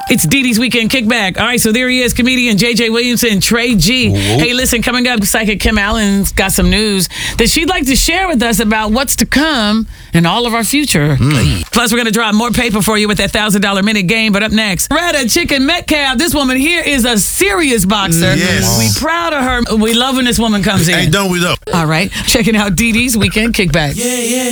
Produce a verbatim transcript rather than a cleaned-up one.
It's Dee Dee's Weekend Kickback. All right, so there he is, comedian J J Williamson, Trey G. Whoa. Hey, listen, coming up, psychic Kim Allen's got some news that she'd like to share with us about what's to come in all of our future. Mm. Plus, we're going to drop more paper for you with that one thousand dollar minute game. But up next, Retta Chicken Metcalf. This woman here is a serious boxer. Yes. We proud of her. We love when this woman comes in. Hey, don't we though? All right, checking out Dee Dee's Weekend Kickback. Yeah, yeah.